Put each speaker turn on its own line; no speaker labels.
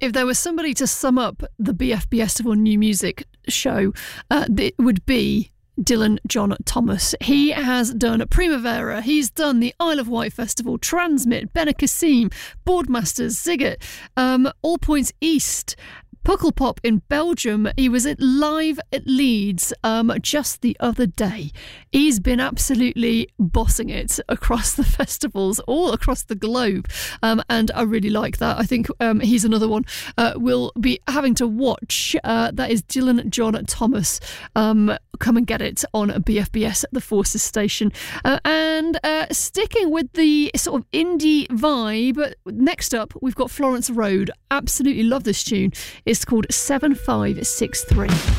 if there was somebody to sum up the BFBS of New Music show, it would be Dylan John Thomas. He has done Primavera, he's done the Isle of Wight Festival, Transmit, Benicassim, Boardmasters, Ziggett, All Points East, Pukkelpop in Belgium. He was live at Leeds just the other day. He's been absolutely bossing it across the festivals all across the globe, and I really like that. I think he's another one we'll be having to watch. That is Dylan John Thomas. Come and get it on BFBS at the Forces station. And sticking with the sort of indie vibe, next up we've got Florence Road. Absolutely love this tune. It's called 7563.